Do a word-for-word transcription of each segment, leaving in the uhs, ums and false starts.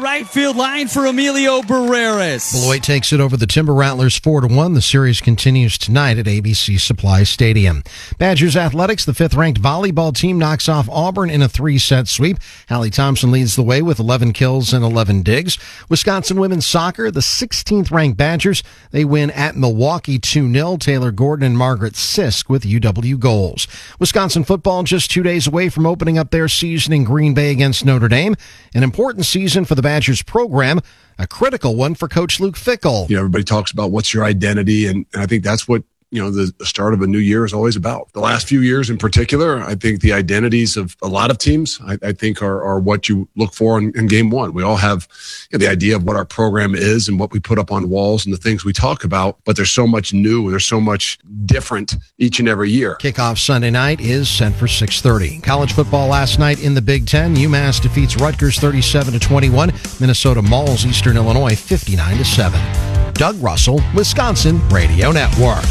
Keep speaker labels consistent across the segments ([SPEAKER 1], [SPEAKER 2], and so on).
[SPEAKER 1] right field line for Emilio Barreras.
[SPEAKER 2] Beloit takes it over the Timber Rattlers four to one. The series continues tonight at A B C Supply Stadium. Badgers Athletics, the fifth-ranked volleyball team, knocks off Auburn in a three-set sweep. Hallie Thompson leads the way with eleven kills and eleven digs. Wisconsin women's soccer, the sixteenth-ranked Badgers, they win at Milwaukee two nil. Taylor Gordon and Margaret Sisk with U W goals. Wisconsin football just two days away from opening up their season in Green Bay against Notre Dame. An important season for the Badgers program, a critical one for Coach Luke Fickell.
[SPEAKER 3] You know, everybody talks about what's your identity, and, and I think that's what, you know, the, the start of a new year is always about. The last few years in particular, I think the identities of a lot of teams, I, I think are, are what you look for in, in game one. We all have, you know, the idea of what our program is and what we put up on walls and the things we talk about, but there's so much new and there's so much different each and every year.
[SPEAKER 2] Kickoff Sunday night is set for six thirty. College football last night in the Big Ten. UMass defeats Rutgers thirty-seven to twenty-one. Minnesota mauls Eastern Illinois fifty-nine to seven. Doug Russell, Wisconsin Radio Network.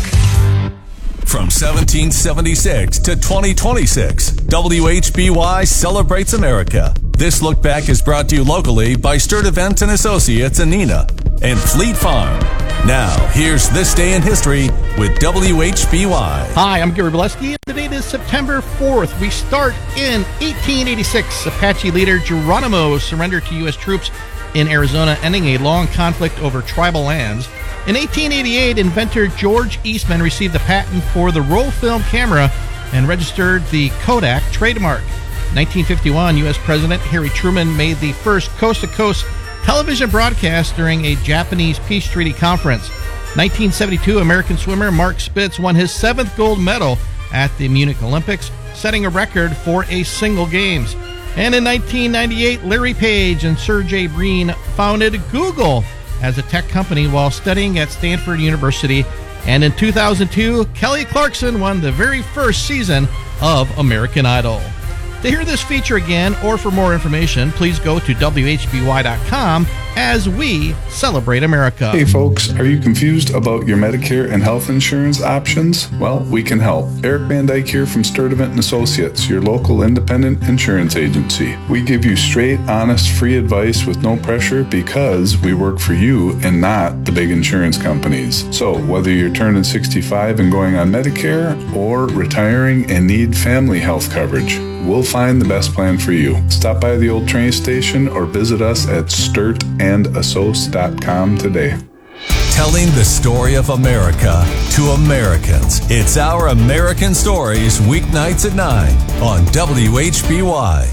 [SPEAKER 4] From seventeen seventy-six to twenty twenty-six, W H B Y celebrates America. This look back is brought to you locally by Sturdivant and Associates in Neenah and Fleet Farm. Now, here's This Day in History with W H B Y.
[SPEAKER 5] Hi, I'm Gary Bolesky, and the date is September fourth. We start in eighteen eighty-six. Apache leader Geronimo surrendered to U S troops in Arizona, ending a long conflict over tribal lands. In eighteen eighty-eight, inventor George Eastman received the patent for the roll film camera and registered the Kodak trademark. nineteen fifty-one, U S President Harry Truman made the first coast-to-coast television broadcast during a Japanese peace treaty conference. nineteen seventy-two, American swimmer Mark Spitz won his seventh gold medal at the Munich Olympics, setting a record for a single games. And in nineteen ninety-eight, Larry Page and Sergey Brin founded Google as a tech company while studying at Stanford University. And in two thousand two, Kelly Clarkson won the very first season of American Idol. To hear this feature again or for more information, please go to W H B Y dot com as we celebrate America.
[SPEAKER 6] Hey folks, are you confused about your Medicare and health insurance options? Well, we can help. Eric Van Dyke here from Sturdivant and Associates, your local independent insurance agency. We give you straight, honest, free advice with no pressure because we work for you and not the big insurance companies. So whether you're turning sixty-five and going on Medicare or retiring and need family health coverage, we'll find the best plan for you. Stop by the old train station or visit us at sturt and assoc dot com today.
[SPEAKER 4] Telling the story of America to Americans. It's Our American Stories, weeknights at nine on W H B Y.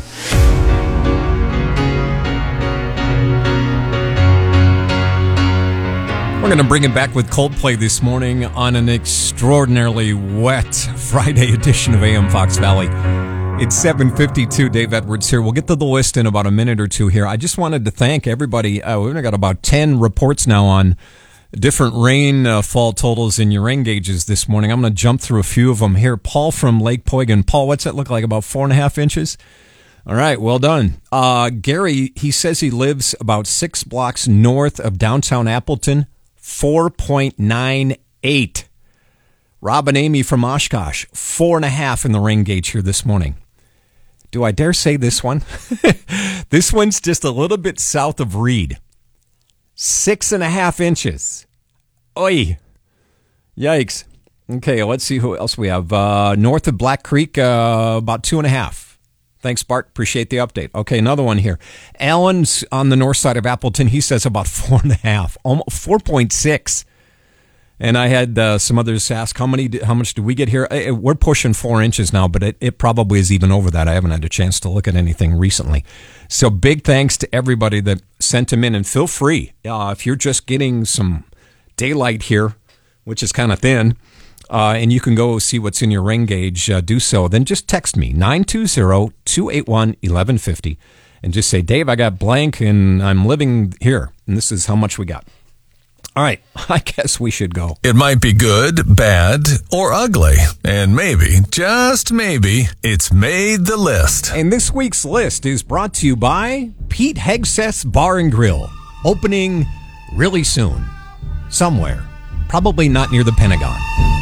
[SPEAKER 7] We're going to bring it back with Coldplay this morning on an extraordinarily wet Friday edition of A M Fox Valley. It's seven fifty-two. Dave Edwards here. We'll get to the list in about a minute or two here. I just wanted to thank everybody. Uh, we've got about ten reports now on different rainfall uh, totals in your rain gauges this morning. I'm going to jump through a few of them here. Paul from Lake Poygan. Paul, what's that look like? About four and a half inches? All right, well done. Uh, Gary, he says he lives about six blocks north of downtown Appleton. four point nine eight. Rob and Amy from Oshkosh. Four and a half in the rain gauge here this morning. Do I dare say this one? This one's just a little bit south of Reed. Six and a half inches. Oi. Yikes. Okay, let's see who else we have. Uh, north of Black Creek, uh, about two and a half. Thanks, Bart. Appreciate the update. Okay, another one here. Alan's on the north side of Appleton. He says about four and a half. Almost four point six. And I had uh, some others ask, how many? How much do we get here? We're pushing four inches now, but it, it probably is even over that. I haven't had a chance to look at anything recently. So big thanks to everybody that sent them in. And feel free, uh, if you're just getting some daylight here, which is kind of thin, uh, and you can go see what's in your rain gauge, uh, do so. Then just text me, nine two zero, two eight one, one one five zero, and just say, Dave, I got blank, and I'm living here, and this is how much we got. All right, I guess we should go.
[SPEAKER 4] It might be good, bad, or ugly. And maybe, just maybe, it's made the list.
[SPEAKER 7] And this week's list is brought to you by Pete Hegseth's Bar and Grill. Opening really soon. Somewhere. Probably not near the Pentagon.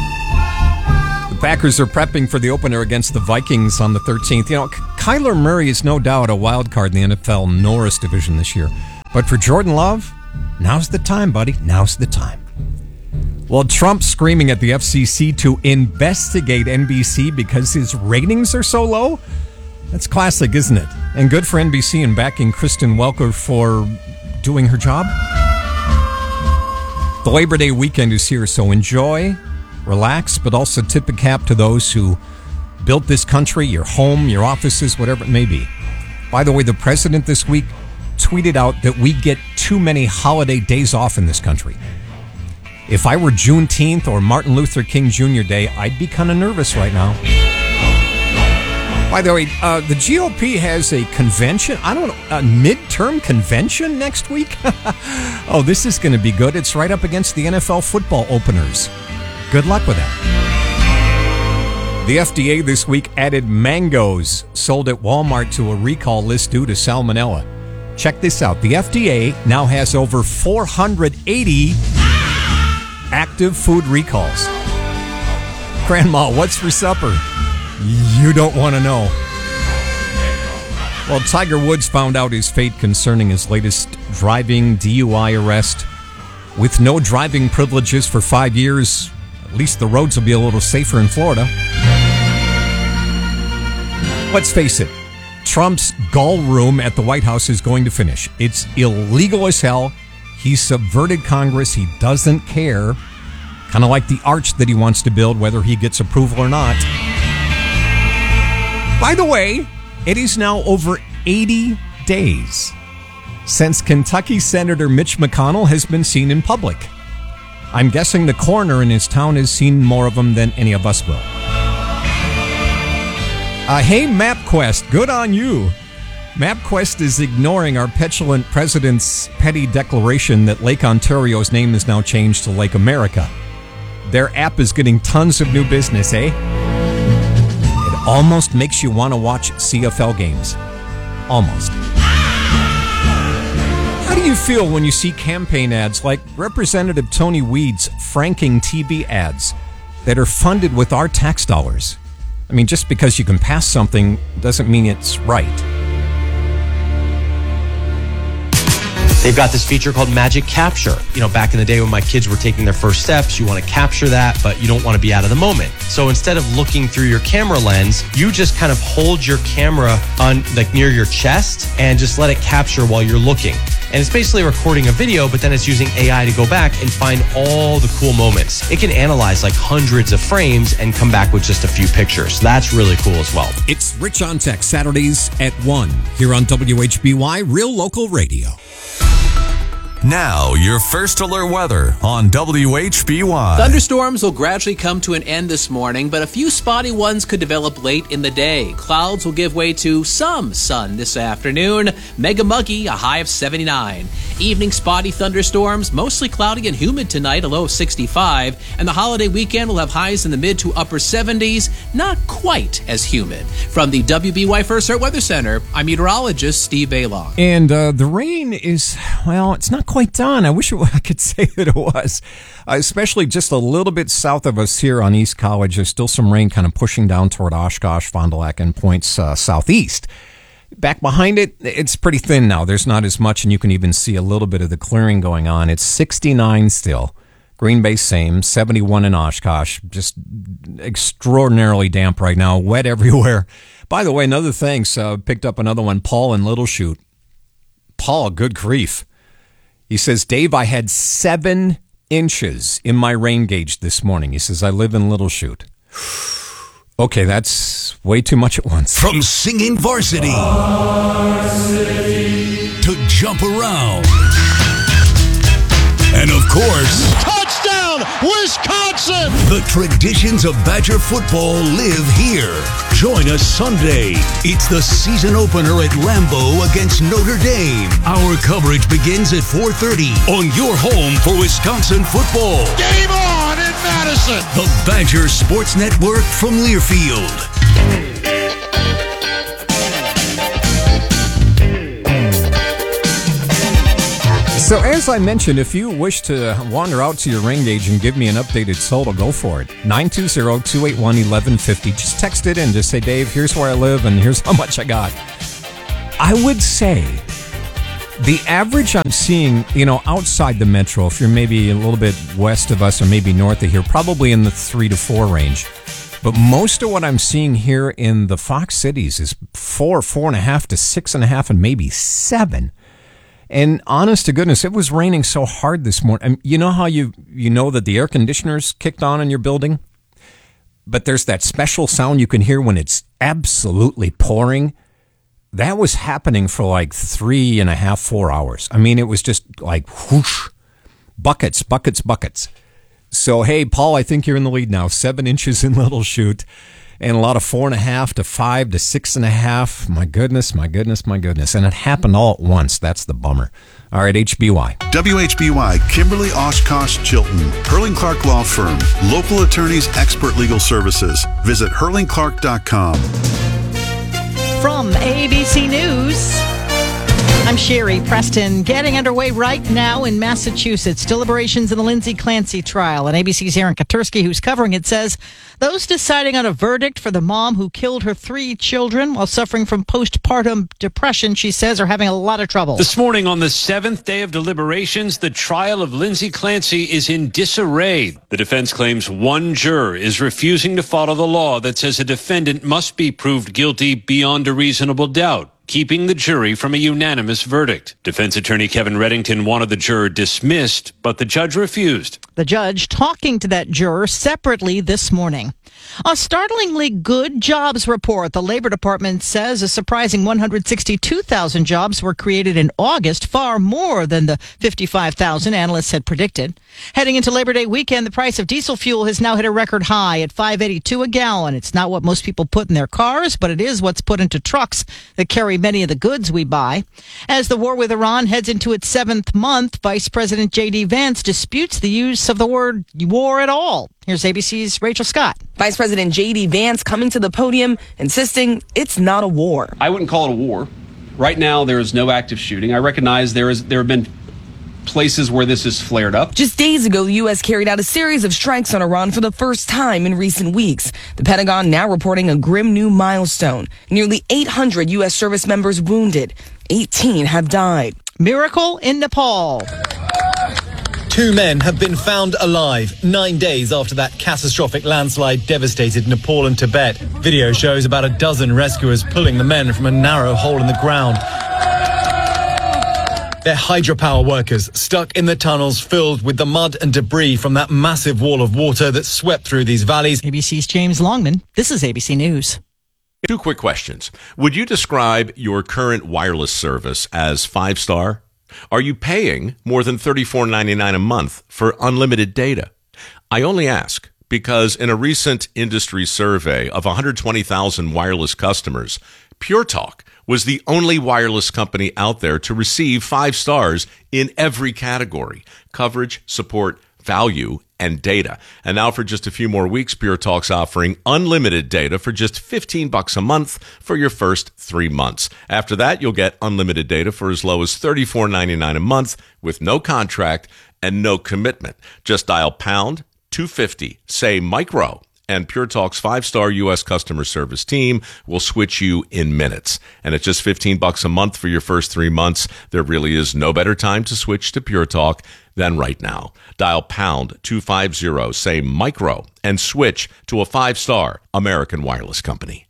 [SPEAKER 7] The Packers are prepping for the opener against the Vikings on the thirteenth. You know, Kyler Murray is no doubt a wild card in the N F L Norris division this year. But for Jordan Love, now's the time, buddy. Now's the time. Well, Trump's screaming at the F C C to investigate N B C because his ratings are so low. That's classic, isn't it? And good for N B C in backing Kristen Welker for doing her job. The Labor Day weekend is here, so enjoy, relax, but also tip a cap to those who built this country, your home, your offices, whatever it may be. By the way, the president this week tweeted out that we get too many holiday days off in this country. If I were Juneteenth or Martin Luther King Junior Day, I'd be kind of nervous right now. By the way, uh, the G O P has a convention, I don't know, a midterm convention next week? Oh, this is going to be good. It's right up against the N F L football openers. Good luck with that. The F D A this week added mangoes sold at Walmart to a recall list due to salmonella. Check this out. The F D A now has over four hundred eighty active food recalls. Grandma, what's for supper? You don't want to know. Well, Tiger Woods found out his fate concerning his latest driving D U I arrest. With no driving privileges for five years, at least the roads will be a little safer in Florida. Let's face it, Trump's gall room at the White House is going to finish. It's illegal as hell. He subverted Congress. He doesn't care. Kind of like the arch that he wants to build, whether he gets approval or not. By the way, it is now over eighty days since Kentucky Senator Mitch McConnell has been seen in public. I'm guessing the coroner in his town has seen more of them than any of us will. Uh, hey, MapQuest, good on you. MapQuest is ignoring our petulant president's petty declaration that Lake Ontario's name is now changed to Lake America. Their app is getting tons of new business, eh? It almost makes you want to watch C F L games. Almost. How do you feel when you see campaign ads like Representative Tony Weed's franking T V ads that are funded with our tax dollars? I mean, just because you can pass something doesn't mean it's right.
[SPEAKER 8] They've got this feature called Magic Capture. You know, back in the day when my kids were taking their first steps, you want to capture that, but you don't want to be out of the moment. So instead of looking through your camera lens, you just kind of hold your camera on like near your chest and just let it capture while you're looking. And it's basically recording a video, but then it's using A I to go back and find all the cool moments. It can analyze like hundreds of frames and come back with just a few pictures. That's really cool as well.
[SPEAKER 9] It's Rich on Tech, Saturdays at one, here on W H B Y, Real Local Radio.
[SPEAKER 4] Now, your first alert weather on W H B Y.
[SPEAKER 10] Thunderstorms will gradually come to an end this morning, but a few spotty ones could develop late in the day. Clouds will give way to some sun this afternoon. Mega muggy, a high of seventy-nine. Evening spotty thunderstorms, mostly cloudy and humid tonight, a low of sixty-five. And the holiday weekend will have highs in the mid to upper seventies, not quite as humid. From the W B Y First Alert Weather Center, I'm meteorologist Steve Baylong.
[SPEAKER 7] And uh, the rain is, well, it's not quite done. I wish it, I could say that it was. Uh, especially just a little bit south of us here on East College. There's still some rain kind of pushing down toward Oshkosh, Fond du Lac, and points uh, southeast. Back behind it, it's pretty thin now. There's not as much, and you can even see a little bit of the clearing going on. It's sixty-nine still. Green Bay, same. seventy-one in Oshkosh. Just extraordinarily damp right now. Wet everywhere. By the way, another thanks. Uh, picked up another one. Paul in Littleshoot. Paul, good grief. He says, Dave, I had seven inches in my rain gauge this morning. He says, I live in Littleshoot. Okay, that's way too much at once.
[SPEAKER 9] From singing varsity, varsity to jump around. And of course,
[SPEAKER 11] touchdown, Wisconsin!
[SPEAKER 9] The traditions of Badger football live here. Join us Sunday. It's the season opener at Lambeau against Notre Dame. Our coverage begins at four thirty on your home for Wisconsin football.
[SPEAKER 11] Game on in Madison!
[SPEAKER 9] The Badger Sports Network from Learfield.
[SPEAKER 7] So as I mentioned, if you wish to wander out to your rain gauge and give me an updated total, go for it. nine two zero, two eight one, one one five zero. Just text it in. Just say, Dave, here's where I live and here's how much I got. I would say The average I'm seeing, you know, outside the metro, if you're maybe a little bit west of us or maybe north of here, probably in the three to four range. But most of what I'm seeing here in the Fox cities is four, four and a half to six and a half and maybe seven. And honest to goodness, it was raining so hard this morning. I mean, you know how you, you know that the air conditioner's kicked on in your building? But there's that special sound you can hear when it's absolutely pouring. That was happening for like three and a half, four hours. I mean, it was just like whoosh, buckets, buckets, buckets. So, hey, Paul, I think you're in the lead now. Seven inches in Little Chute and a lot of four and a half to five to six and a half. My goodness, my goodness, my goodness. And it happened all at once. That's the bummer. All right, H B Y.
[SPEAKER 12] W H B Y, Kimberly Oshkosh Chilton, Hurling Clark Law Firm, local attorneys, expert legal services. Visit hurling clark dot com.
[SPEAKER 13] From A B C News, I'm Sherry Preston. Getting underway right now in Massachusetts. Deliberations in the Lindsay Clancy trial. And A B C's Aaron Katursky, who's covering it, says those deciding on a verdict for the mom who killed her three children while suffering from postpartum depression, she says, are having a lot of trouble.
[SPEAKER 14] This morning on the seventh day of deliberations, the trial of Lindsay Clancy is in disarray. The defense claims one juror is refusing to follow the law that says a defendant must be proved guilty beyond a reasonable doubt, keeping the jury from a unanimous verdict. Defense attorney Kevin Reddington wanted the juror dismissed, but the judge refused.
[SPEAKER 13] The judge talking to that juror separately this morning. A startlingly good jobs report. The Labor Department says a surprising one hundred sixty-two thousand jobs were created in August, far more than the fifty-five thousand analysts had predicted. Heading into Labor Day weekend, the price of diesel fuel has now hit a record high at five eighty-two a gallon. It's not what most people put in their cars, but it is what's put into trucks that carry many of the goods we buy. As the war with Iran heads into its seventh month, Vice President J D Vance disputes the use of the word war at all. Here's A B C's Rachel Scott.
[SPEAKER 15] Vice President J D Vance coming to the podium, insisting it's not a war.
[SPEAKER 16] I wouldn't call it a war. Right now, there is no active shooting. I recognize there is there have been places where this has flared up.
[SPEAKER 15] Just days ago, the U S carried out a series of strikes on Iran for the first time in recent weeks. The Pentagon now reporting a grim new milestone. Nearly eight hundred U S service members wounded. eighteen have died.
[SPEAKER 13] Miracle in Nepal.
[SPEAKER 17] Two men have been found alive nine days after that catastrophic landslide devastated Nepal and Tibet. Video shows about a dozen rescuers pulling the men from a narrow hole in the ground. They're hydropower workers stuck in the tunnels filled with the mud and debris from that massive wall of water that swept through these valleys.
[SPEAKER 13] A B C's James Longman. This is A B C News.
[SPEAKER 18] Two quick questions. Would you describe your current wireless service as five-star? Are you paying more than thirty-four ninety-nine a month for unlimited data? I only ask because in a recent industry survey of one hundred twenty thousand wireless customers, Pure Talk was the only wireless company out there to receive five stars in every category: coverage, support, value, and data. And now for just a few more weeks, Pure Talk's offering unlimited data for just fifteen bucks a month for your first three months. After that, you'll get unlimited data for as low as thirty-four ninety-nine a month with no contract and no commitment. Just dial pound two fifty, say micro, and Pure Talk's five-star U S customer service team will switch you in minutes. And at just fifteen bucks a month for your first three months, there really is no better time to switch to Pure Talk than right now. Dial pound two fifty, say micro, and switch to a five-star American wireless company.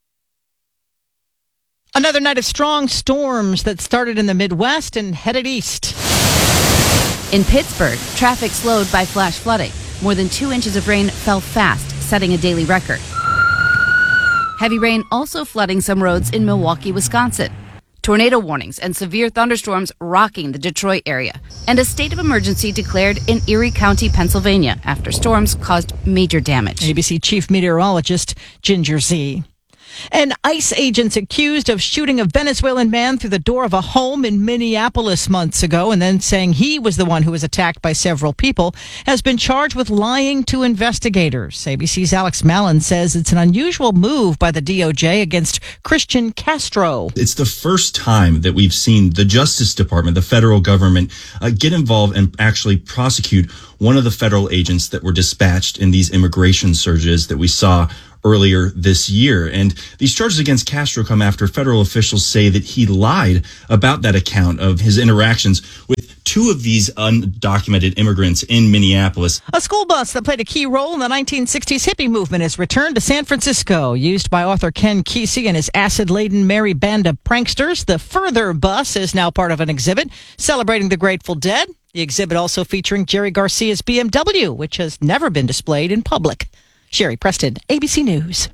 [SPEAKER 13] Another night of strong storms that started in the Midwest and headed east.
[SPEAKER 19] In Pittsburgh, traffic slowed by flash flooding. More than two inches of rain fell fast, setting a daily record. Heavy rain also flooding some roads in Milwaukee, Wisconsin. Tornado warnings and severe thunderstorms rocking the Detroit area. And a state of emergency declared in Erie County, Pennsylvania, after storms caused major damage.
[SPEAKER 13] A B C Chief Meteorologist Ginger Z. And ICE agents accused of shooting a Venezuelan man through the door of a home in Minneapolis months ago and then saying he was the one who was attacked by several people has been charged with lying to investigators. A B C's Alex Mallon says it's an unusual move by the D O J against Christian Castro.
[SPEAKER 20] It's the first time that we've seen the Justice Department, the federal government, uh, get involved and actually prosecute one of the federal agents that were dispatched in these immigration surges that we saw earlier this year. And these charges against Castro come after federal officials say that he lied about that account of his interactions with two of these undocumented immigrants in Minneapolis.
[SPEAKER 13] A school bus that played a key role in the nineteen sixties hippie movement is returned to San Francisco. Used by author Ken Kesey and his acid-laden merry band of pranksters, the Further bus is now part of an exhibit celebrating the Grateful Dead. The exhibit also featuring Jerry Garcia's B M W, which has never been displayed in public. Sherry Preston, A B C News.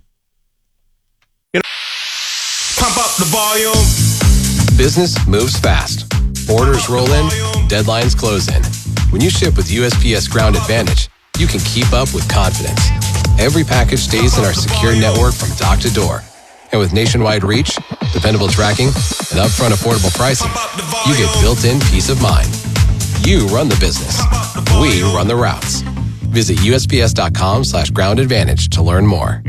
[SPEAKER 21] Pump up the volume. Business moves fast. Orders roll in, deadlines close in. When you ship with U S P S Ground Advantage, you can keep up with confidence. Every package stays in our secure network from dock to door. And with nationwide reach, dependable tracking, and upfront affordable pricing, you get built-in peace of mind. You run the business. We run the routes. Visit USPS.com slash ground advantage to learn more.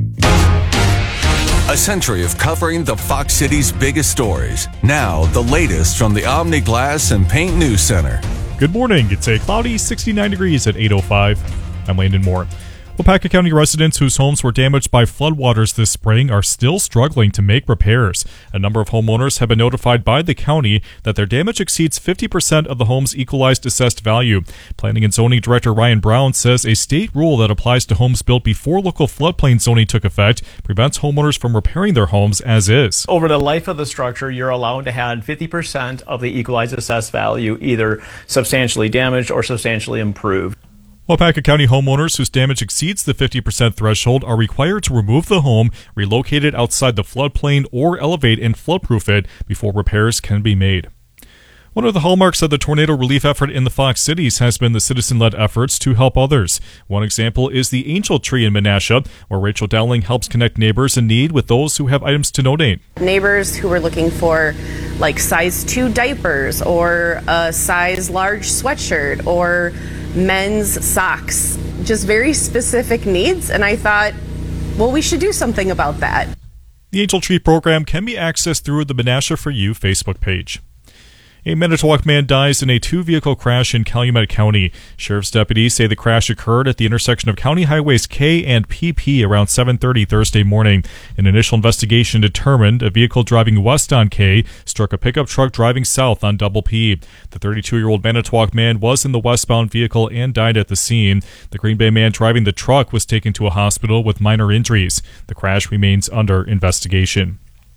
[SPEAKER 4] A century of covering the Fox City's biggest stories. Now, the latest from the Omni Glass and Paint News Center.
[SPEAKER 22] Good morning. It's a cloudy sixty-nine degrees at eight oh five. I'm Landon Moore. Waupaca County residents whose homes were damaged by floodwaters this spring are still struggling to make repairs. A number of homeowners have been notified by the county that their damage exceeds fifty percent of the home's equalized assessed value. Planning and Zoning Director Ryan Brown says a state rule that applies to homes built before local floodplain zoning took effect prevents homeowners from repairing their homes as is.
[SPEAKER 23] Over the life of the structure, you're allowed to have fifty percent of the equalized assessed value either substantially damaged or substantially improved.
[SPEAKER 22] Waupaca County homeowners whose damage exceeds the fifty percent threshold are required to remove the home, relocate it outside the floodplain, or elevate and floodproof it before repairs can be made. One of the hallmarks of the tornado relief effort in the Fox Cities has been the citizen-led efforts to help others. One example is the Angel Tree in Menasha, where Rachel Dowling helps connect neighbors in need with those who have items to donate.
[SPEAKER 24] Neighbors who were looking for like size two diapers or a size large sweatshirt or men's socks, just very specific needs. And I thought, well, we should do something about that.
[SPEAKER 22] The Angel Tree program can be accessed through the Menasha for You Facebook page. A Manitowoc man dies in a two-vehicle crash in Calumet County. Sheriff's deputies say the crash occurred at the intersection of County Highways K and P P around seven thirty Thursday morning. An initial investigation determined a vehicle driving west on K struck a pickup truck driving south on Double P. The thirty-two-year-old Manitowoc man was in the westbound vehicle and died at the scene. The Green Bay man driving the truck was taken to a hospital with minor injuries. The crash remains under investigation.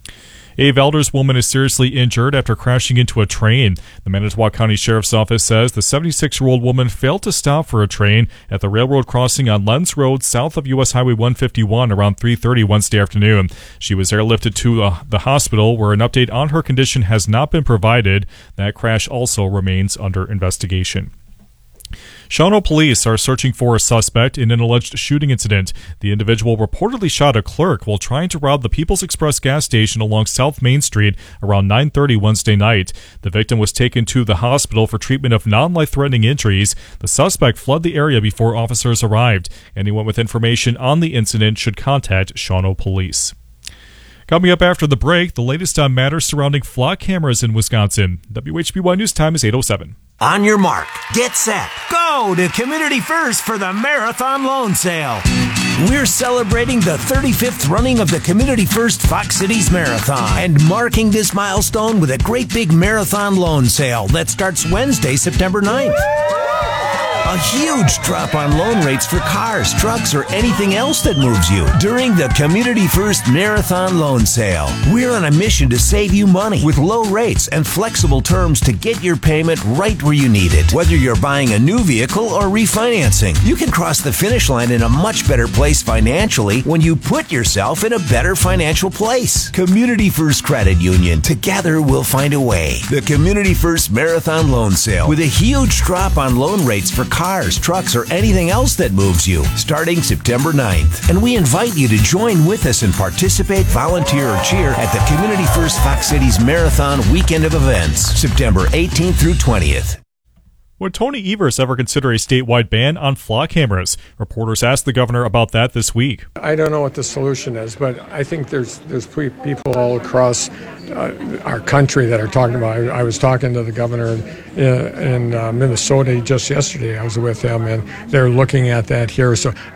[SPEAKER 22] A Valdez woman is seriously injured after crashing into a train. The Manitowoc County Sheriff's Office says the seventy-six-year-old woman failed to stop for a train at the railroad crossing on Lens Road south of U S Highway one fifty-one around three thirty Wednesday afternoon. She was airlifted to uh, the hospital where an update on her condition has not been provided. That crash also remains under investigation. Shawano police are searching for a suspect in an alleged shooting incident. The individual reportedly shot a clerk while trying to rob the People's Express gas station along South Main Street around nine thirty Wednesday night. The victim was taken to the hospital for treatment of non-life-threatening injuries. The suspect fled the area before officers arrived. Anyone with information on the incident should contact Shawano police. Coming up after the break, the latest on matters surrounding flock cameras in Wisconsin. W H B Y News Time is eight oh seven.
[SPEAKER 25] On your mark, get set, go to Community First for the Marathon Loan Sale. We're celebrating the thirty-fifth running of the Community First Fox Cities Marathon and marking this milestone with a great big marathon loan sale that starts Wednesday, September ninth. A huge drop on loan rates for cars, trucks, or anything else that moves you during the Community First Marathon Loan Sale. We're on a mission to save you money with low rates and flexible terms to get your payment right where you need it. Whether you're buying a new vehicle or refinancing, you can cross the finish line in a much better place financially when you put yourself in a better financial place. Community First Credit Union. Together we'll find a way. The Community First Marathon Loan Sale with a huge drop on loan rates for cars, trucks, or anything else that moves you, starting September ninth. And we invite you to join with us and participate, volunteer, or cheer at the Community First Fox Cities Marathon Weekend of Events, September eighteenth through twentieth.
[SPEAKER 22] Would Tony Evers ever consider a statewide ban on flock cameras? Reporters asked the governor about that this week.
[SPEAKER 26] I don't know what the solution is, but I think there's there's people all across uh, our country that are talking about it. I, I was talking to the governor in, in uh, Minnesota just yesterday. I was with him, and they're looking at that here. So I,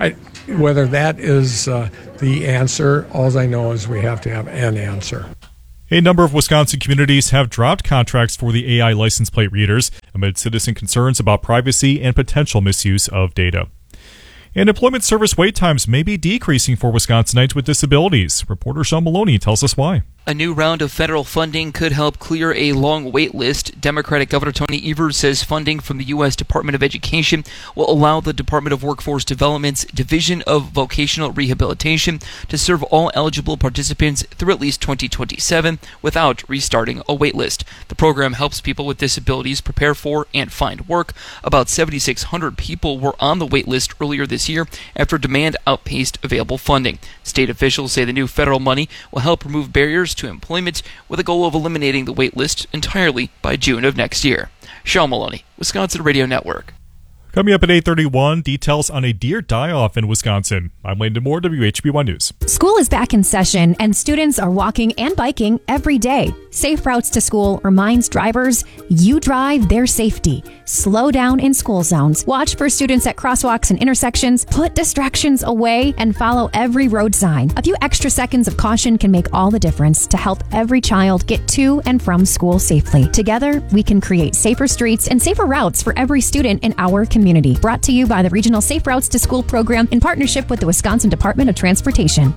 [SPEAKER 26] whether that is uh, the answer, all I know is we have to have an answer.
[SPEAKER 22] A number of Wisconsin communities have dropped contracts for the A I license plate readers amid citizen concerns about privacy and potential misuse of data. And employment service wait times may be decreasing for Wisconsinites with disabilities. Reporter Sean Maloney tells us why.
[SPEAKER 1] A new round of federal funding could help clear a long wait list. Democratic Governor Tony Evers says funding from the U S Department of Education will allow the Department of Workforce Development's Division of Vocational Rehabilitation to serve all eligible participants through at least twenty twenty-seven without restarting a wait list. The program helps people with disabilities prepare for and find work. About seventy-six hundred people were on the wait list earlier this year after demand outpaced available funding. State officials say the new federal money will help remove barriers to employment with a goal of eliminating the wait list entirely by June of next year. Sean Maloney, Wisconsin Radio Network.
[SPEAKER 22] Coming up at eight thirty-one, details on a deer die-off in Wisconsin. I'm Landon Moore, W H B one News.
[SPEAKER 2] School is back in session, and students are walking and biking every day. Safe Routes to School reminds drivers, you drive their safety. Slow down in school zones. Watch for students at crosswalks and intersections. Put distractions away and follow every road sign. A few extra seconds of caution can make all the difference to help every child get to and from school safely. Together, we can create safer streets and safer routes for every student in our community. Community. Brought to you by the Regional Safe Routes to School program in partnership with the Wisconsin Department of Transportation.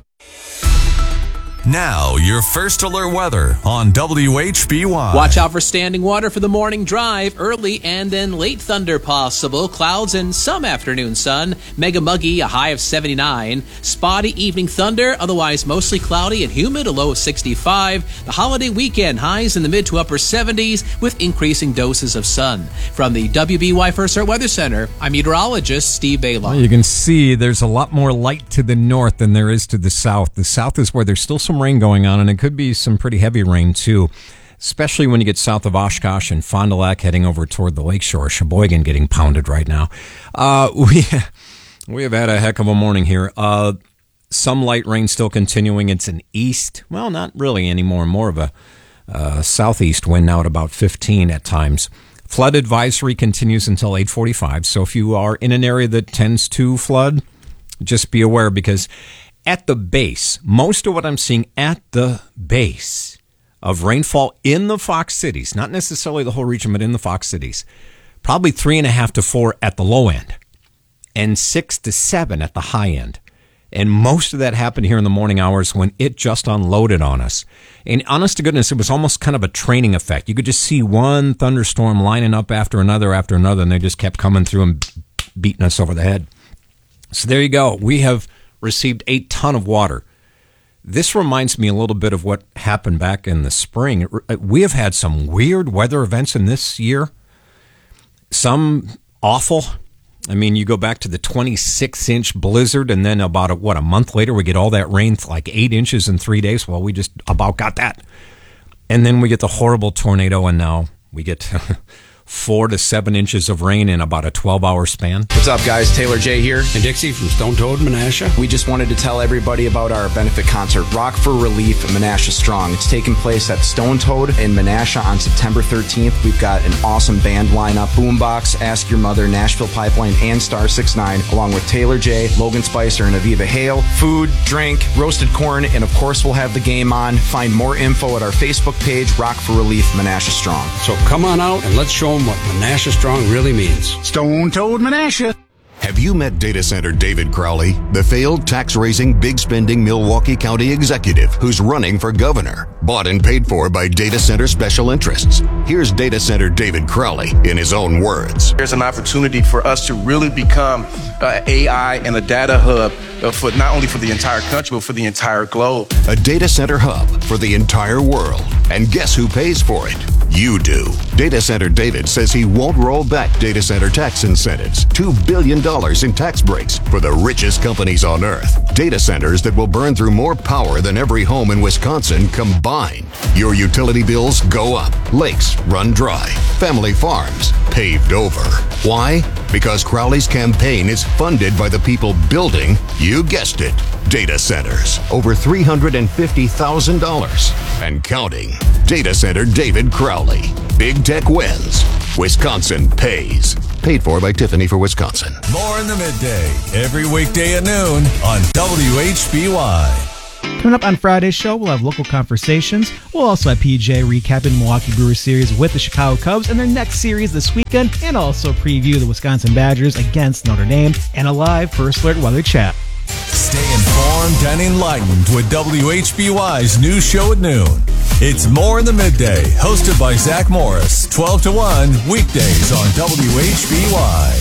[SPEAKER 4] Now, your first alert weather on W H B Y.
[SPEAKER 10] Watch out for standing water for the morning drive. Early and then late thunder possible. Clouds and some afternoon sun. Mega muggy, a high of seventy-nine. Spotty evening thunder, otherwise mostly cloudy and humid, a low of sixty-five. The holiday weekend, highs in the mid to upper seventies with increasing doses of sun. From the W B Y First Alert Weather Center, I'm meteorologist Steve Baylon.
[SPEAKER 7] Well, you can see there's a lot more light to the north than there is to the south. The south is where there's still some rain going on, and it could be some pretty heavy rain too, especially when you get south of Oshkosh and Fond du Lac heading over toward the lakeshore. Sheboygan getting pounded right now. Uh, we we have had a heck of a morning here. Uh, some light rain still continuing. It's an east, well, not really anymore, more of a uh, southeast wind now at about fifteen at times. Flood advisory continues until eight forty-five, so if you are in an area that tends to flood, just be aware, because at the base, most of what I'm seeing at the base of rainfall in the Fox cities, not necessarily the whole region, but in the Fox cities, probably three and a half to four at the low end and six to seven at the high end. And most of that happened here in the morning hours when it just unloaded on us. And honest to goodness, it was almost kind of a training effect. You could just see one thunderstorm lining up after another after another, and they just kept coming through and beating us over the head. So there you go. We have received a ton of water. This reminds me a little bit of what happened back in the spring. We have had some weird weather events in this year. Some awful. I mean, you go back to the twenty-six inch blizzard, and then about, a, what, a month later, we get all that rain, like eight inches in three days. Well, we just about got that. And then we get the horrible tornado, and now we get four to seven inches of rain in about a twelve hour span.
[SPEAKER 3] What's up, guys? Taylor J here. And Dixie from Stone Toad Menasha. We just wanted to tell everybody about our benefit concert, Rock for Relief, Menasha Strong. It's taking place at Stone Toad in Menasha on September thirteenth. We've got an awesome band lineup, Boombox, Ask Your Mother, Nashville Pipeline, and Star six nine, along with Taylor J, Logan Spicer, and Aviva Hale. Food, drink, roasted corn, and of course we'll have the game on. Find more info at our Facebook page, Rock for Relief, Menasha Strong.
[SPEAKER 5] So come on out and let's show them what Menasha Strong really means.
[SPEAKER 11] Stone Toad Menasha.
[SPEAKER 6] Have you met data center David Crowley, the failed tax-raising, big-spending Milwaukee County executive who's running for governor, bought and paid for by data center special interests? Here's data center David Crowley in his own words.
[SPEAKER 8] There's an opportunity for us to really become uh, A I and a data hub uh, for not only for the entire country, but for the entire globe.
[SPEAKER 6] A data center hub for the entire world. And guess who pays for it? You do. Data Center David says he won't roll back data center tax incentives. two billion dollars in tax breaks for the richest companies on earth. Data centers that will burn through more power than every home in Wisconsin combined. Your utility bills go up. Lakes run dry. Family farms paved over. Why? Because Crowley's campaign is funded by the people building, you guessed it, data centers. Over three hundred fifty thousand dollars and counting. Data Center David Crowley. Big Tech wins. Wisconsin pays. Paid for by Tiffany for Wisconsin.
[SPEAKER 4] More in the midday, every weekday at noon on W H B Y.
[SPEAKER 9] Coming up on Friday's show, we'll have local conversations. We'll also have P J recapping Milwaukee Brewers series with the Chicago Cubs and their next series this weekend, and also preview the Wisconsin Badgers against Notre Dame, and a live First Alert weather chat.
[SPEAKER 4] Stay informed and enlightened with W H B Y's news show at noon. It's More in the Midday, hosted by Zach Morris, twelve to one, weekdays on W H B Y.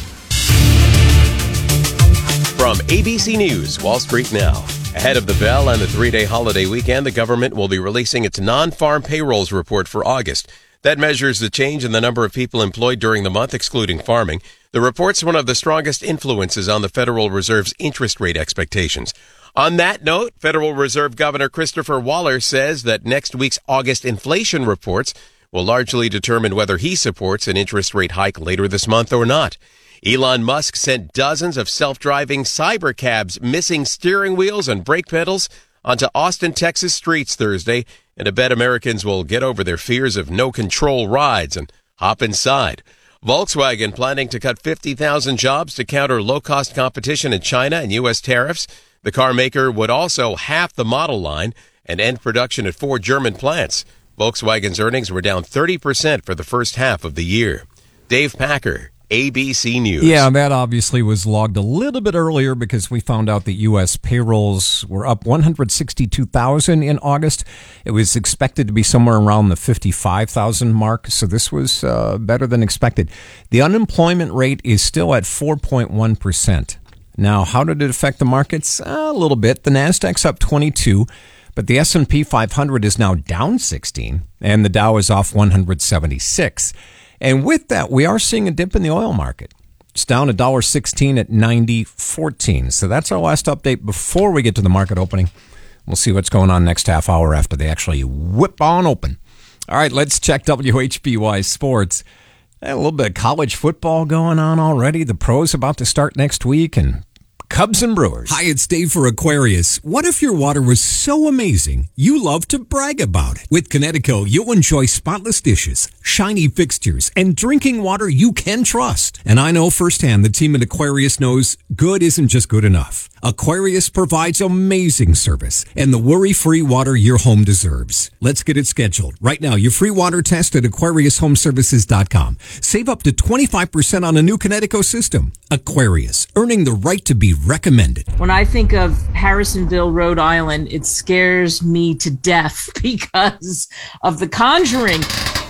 [SPEAKER 21] From A B C News, Wall Street Now. Ahead of the bell and the three-day holiday weekend, the government will be releasing its non-farm payrolls report for August. That measures the change in the number of people employed during the month, excluding farming. The report's one of the strongest influences on the Federal Reserve's interest rate expectations. On that note, Federal Reserve Governor Christopher Waller says that next week's August inflation reports will largely determine whether he supports an interest rate hike later this month or not. Elon Musk sent dozens of self-driving cyber cabs missing steering wheels and brake pedals onto Austin, Texas streets Thursday, and I bet Americans will get over their fears of no-control rides and hop inside. Volkswagen planning to cut fifty thousand jobs to counter low-cost competition in China and U S tariffs. The car maker would also halve the model line and end production at four German plants. Volkswagen's earnings were down thirty percent for the first half of the year. Dave Packer, A B C News.
[SPEAKER 7] Yeah, that obviously was logged a little bit earlier because we found out that U S payrolls were up one hundred sixty-two thousand in August. It was expected to be somewhere around the fifty-five thousand mark, so this was uh, better than expected. The unemployment rate is still at four point one percent. Now, how did it affect the markets? Uh, a little bit. The Nasdaq's up twenty-two, but the S and P five hundred is now down sixteen, and the Dow is off one hundred seventy-six. And with that, we are seeing a dip in the oil market. It's down one dollar sixteen at ninety fourteen. So that's our last update before we get to the market opening. We'll see what's going on next half hour after they actually whip on open. All right, let's check W H B Y Sports. A little bit of college football going on already. The pros about to start next week, and Cubs and Brewers.
[SPEAKER 12] Hi, it's Dave for Aquarius. What if your water was so amazing you love to brag about it? With Connecticut, you'll enjoy spotless dishes, shiny fixtures, and drinking water you can trust. And I know firsthand the team at Aquarius knows good isn't just good enough. Aquarius provides amazing service and the worry-free water your home deserves. Let's get it scheduled. Right now, your free water test at aquarius home services dot com. Save up to twenty-five percent on a new Connecticut system. Aquarius, earning the right to be recommended.
[SPEAKER 14] When I think of Harrisonville, Rhode Island, it scares me to death because of The Conjuring.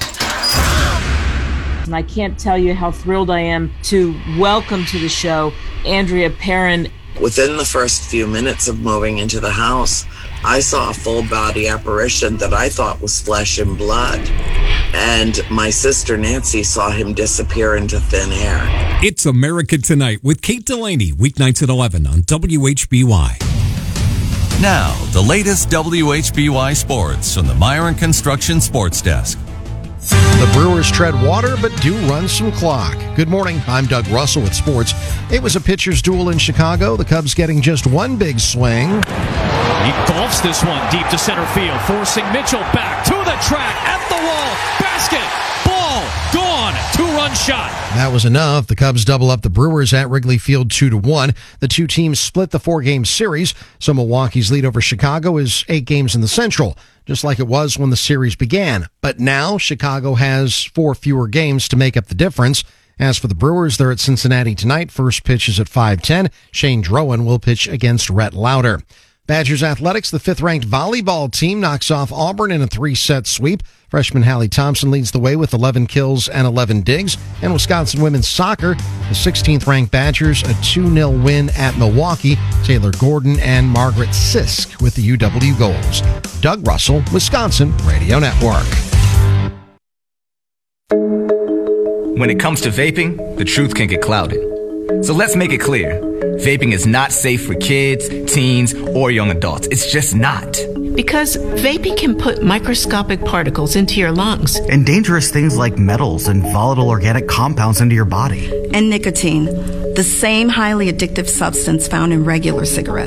[SPEAKER 14] And I can't tell you how thrilled I am to welcome to the show Andrea Perron.
[SPEAKER 15] Within the first few minutes of moving into the house, I saw a full body apparition that I thought was flesh and blood. And my sister Nancy saw him disappear into thin air.
[SPEAKER 12] It's America Tonight with Kate Delaney, weeknights at eleven on W H B Y.
[SPEAKER 4] Now, the latest W H B Y sports from the Myron Construction Sports Desk.
[SPEAKER 16] The Brewers tread water but do run some clock. Good morning, I'm Doug Russell with sports. It was a pitcher's duel in Chicago, the Cubs getting just one big swing.
[SPEAKER 17] He golfs this one deep to center field, forcing Mitchell back to the track, at the wall, basket, ball, gone, two-run shot.
[SPEAKER 16] That was enough. The Cubs double up the Brewers at Wrigley Field two to one. The two teams split the four-game series, so Milwaukee's lead over Chicago is eight games in the Central, just like it was when the series began. But now Chicago has four fewer games to make up the difference. As for the Brewers, they're at Cincinnati tonight. First pitch is at five ten. Shane Drowan will pitch against Rhett Lauder. Badgers Athletics, the fifth-ranked volleyball team, knocks off Auburn in a three-set sweep. Freshman Hallie Thompson leads the way with eleven kills and eleven digs. And Wisconsin women's soccer, the sixteenth-ranked Badgers, a two nil win at Milwaukee. Taylor Gordon and Margaret Sisk with the U W goals. Doug Russell, Wisconsin Radio Network.
[SPEAKER 27] When it comes to vaping, the truth can get clouded. So let's make it clear. Vaping is not safe for kids, teens, or young adults. It's just not.
[SPEAKER 28] Because vaping can put microscopic particles into your lungs.
[SPEAKER 29] And dangerous things like metals and volatile organic compounds into your body.
[SPEAKER 30] And nicotine, the same highly addictive substance found in regular cigarettes.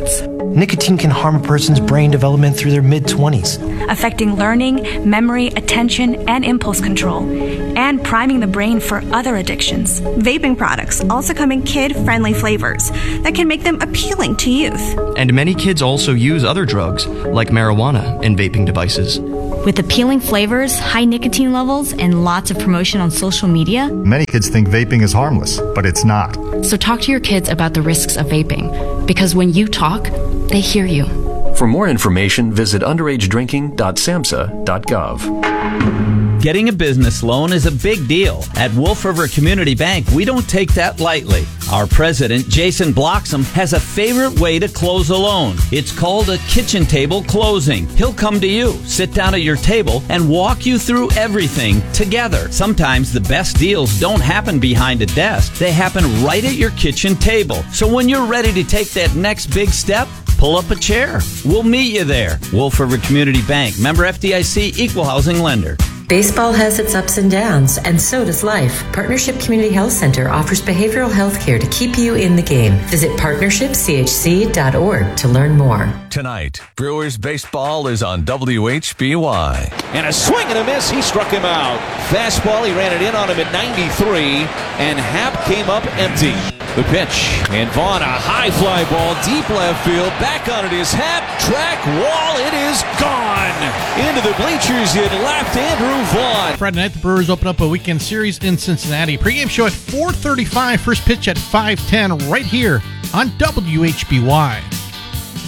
[SPEAKER 1] Nicotine can harm a person's brain development through their mid-twenties,
[SPEAKER 13] affecting learning, memory, attention, and impulse control, and priming the brain for other addictions.
[SPEAKER 18] Vaping products also come in kid-friendly flavors that can make them appealing to youth.
[SPEAKER 19] And many kids also use other drugs, like marijuana, in vaping devices.
[SPEAKER 20] With appealing flavors, high nicotine levels, and lots of promotion on social media,
[SPEAKER 23] many kids think vaping is harmless, but it's not.
[SPEAKER 20] So talk to your kids about the risks of vaping, because when you talk, they hear you.
[SPEAKER 24] For more information, visit underage drinking dot samhsa dot gov.
[SPEAKER 25] Getting a business loan is a big deal. At Wolf River Community Bank, we don't take that lightly. Our president, Jason Bloxham, has a favorite way to close a loan. It's called a kitchen table closing. He'll come to you, sit down at your table, and walk you through everything together. Sometimes the best deals don't happen behind a desk. They happen right at your kitchen table. So when you're ready to take that next big step, pull up a chair. We'll meet you there. Wolf River Community Bank, member F D I C, equal housing lender.
[SPEAKER 26] Baseball has its ups and downs, and so does life. Partnership Community Health Center offers behavioral health care to keep you in the game. Visit partnership c h c dot org to learn more.
[SPEAKER 4] Tonight, Brewers baseball is on W H B Y.
[SPEAKER 17] And a swing and a miss. He struck him out. Fastball. He ran it in on him at ninety-three, and Happ came up empty. The pitch, and Vaughn, a high fly ball, deep left field, back on it is Happ, track wall, it is gone! Into the bleachers in left, Andrew Vaughn.
[SPEAKER 30] Friday night, the Brewers open up a weekend series in Cincinnati. Pre-game show at four thirty-five, first pitch at five ten, right here on W H B Y.